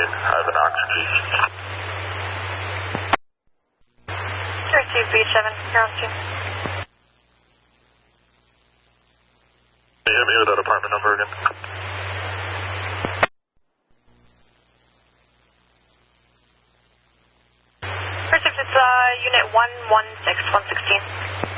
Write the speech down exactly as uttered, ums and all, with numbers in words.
building. I have an oxygen. Receive B seven, ground two. Can you hit me with that apartment number again? First, it's uh, unit one one six, one sixteen.